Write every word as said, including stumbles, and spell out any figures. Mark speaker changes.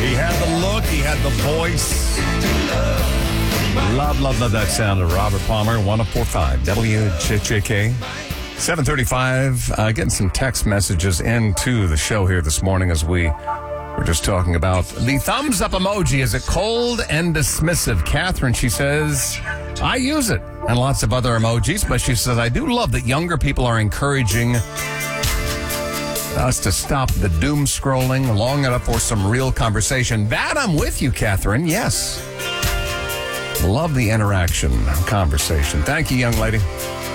Speaker 1: He had the look. He had the voice. Love, love, love that sound of Robert Palmer. one oh four point five W J J K. seven thirty-five. Uh, getting some text messages into the show here this morning as we were just talking about the thumbs up emoji. Is it cold and dismissive? Catherine, she says, I use it. And lots of other emojis. But she says, I do love that younger people are encouraging us to stop the doom scrolling long enough for some real conversation. That I'm with you, Catherine. Yes. Love the interaction conversation. Thank you, young lady.